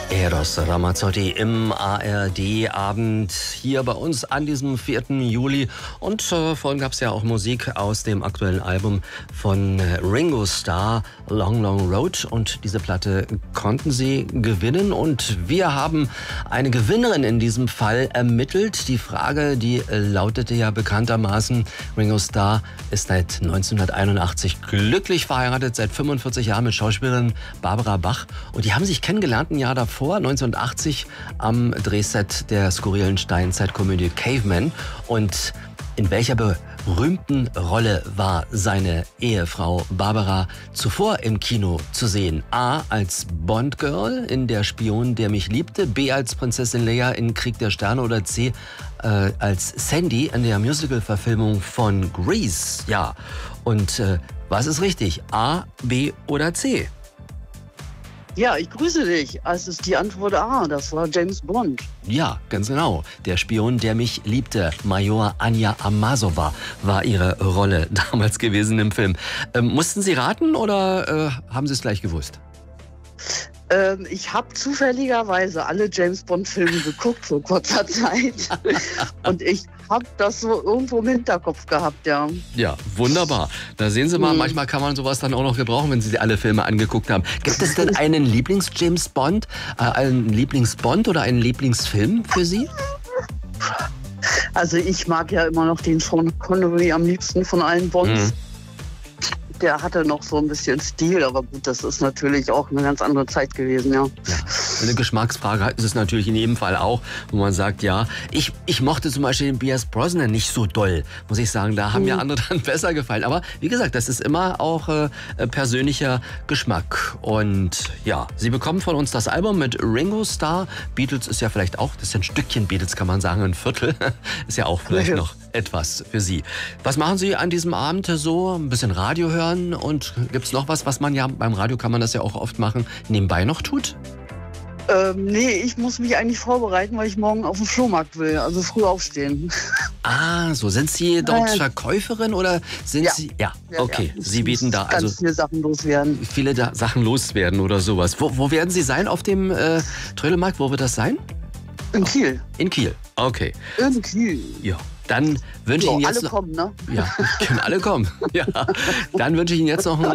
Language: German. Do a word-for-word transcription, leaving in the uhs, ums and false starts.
Eros Ramazzotti im A R D-Abend hier bei uns an diesem vierten Juli. Und äh, vorhin gab es ja auch Musik aus dem aktuellen Album von Ringo Starr, Long Long Road. Und diese Platte konnten sie gewinnen. Und wir haben eine Gewinnerin in diesem Fall ermittelt. Die Frage, die lautete ja bekanntermaßen, Ringo Starr ist seit neunzehnhunderteinundachtzig glücklich verheiratet, seit fünfundvierzig Jahren mit Schauspielerin Barbara Bach. Und die haben sich kennengelernt ein Jahr davor. Vor neunzehnhundertachtzig am Drehset der skurrilen Steinzeitkomödie Caveman. Und in welcher berühmten Rolle war seine Ehefrau Barbara zuvor im Kino zu sehen? A. als Bond-Girl in Der Spion, der mich liebte. B. als Prinzessin Leia in Krieg der Sterne. Oder C. Äh, als Sandy in der Musical-Verfilmung von Grease. Ja, und äh, was ist richtig? A, B oder C? Ja, ich grüße dich. Es ist die Antwort A, das war James Bond. Ja, ganz genau. Der Spion, der mich liebte. Major Anja Amasova war ihre Rolle damals gewesen im Film. Ähm, mussten Sie raten oder äh, haben Sie es gleich gewusst? Ähm, ich habe zufälligerweise alle James Bond-Filme geguckt vor kurzer Zeit. Und ich habe das so irgendwo im Hinterkopf gehabt, ja. Ja, wunderbar. Da sehen Sie mal, mhm. manchmal kann man sowas dann auch noch gebrauchen, wenn Sie alle Filme angeguckt haben. Gibt es denn einen Lieblings-James Bond, äh, einen Lieblings-Bond oder einen Lieblingsfilm für Sie? Also ich mag ja immer noch den Sean Connery am liebsten von allen Bonds. Mhm. Der hatte noch so ein bisschen Stil, aber gut, das ist natürlich auch eine ganz andere Zeit gewesen, ja. Ja, eine Geschmacksfrage ist es natürlich in jedem Fall auch, wo man sagt, ja, ich, ich mochte zum Beispiel den Pierce Brosnan nicht so doll, muss ich sagen, da haben mir andere dann besser gefallen. Aber wie gesagt, das ist immer auch äh, persönlicher Geschmack. Und ja, Sie bekommen von uns das Album mit Ringo Starr. Beatles ist ja vielleicht auch, das ist ein Stückchen Beatles, kann man sagen, ein Viertel, ist ja auch vielleicht ja. noch etwas für Sie. Was machen Sie an diesem Abend so? Ein bisschen Radio hören? Und gibt es noch was, was man ja, beim Radio kann man das ja auch oft machen, nebenbei noch tut? Ähm, nee, ich muss mich eigentlich vorbereiten, weil ich morgen auf den Flohmarkt will, also früh aufstehen. Ah, so. Sind Sie dort äh, Verkäuferin oder sind ja. Sie... Ja, ja okay. Ja. Sie bieten da also... Ganz viele Sachen loswerden. Viele da Sachen loswerden oder sowas. Wo, wo werden Sie sein auf dem äh, Trödelmarkt? Wo wird das sein? In Kiel. In Kiel, okay. In Kiel. Ja. Dann wünsche ich Ihnen jetzt alle noch, kommen, ne? Ja, können alle kommen. Ja. Dann wünsche ich Ihnen jetzt noch einen